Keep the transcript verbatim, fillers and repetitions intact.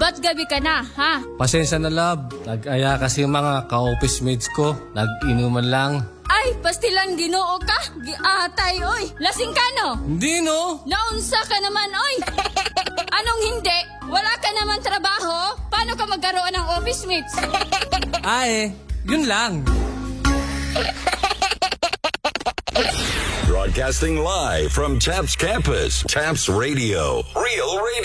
ba't gabi ka na, ha? Pasensya na, love. Nag-aya kasi yung mga ka-office mates ko. Nag-inuman lang. Ay, pastilan ginoo ka? Giatay, oy. Lasing ka, no? Hindi, no? Naunsa ka naman, oy. Anong hindi? Wala ka naman trabaho? Paano ka magkaroon ng office mates? Ay, yun lang. Broadcasting live from Taps Campus, Taps Radio. Real Radio.